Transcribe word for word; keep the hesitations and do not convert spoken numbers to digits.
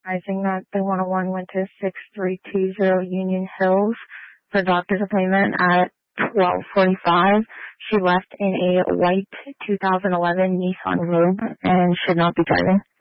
advising that the one oh one went to six three two zero Union Hills for a doctor's appointment at twelve forty-five. She left in a white two thousand eleven Nissan Rogue and should not be driving.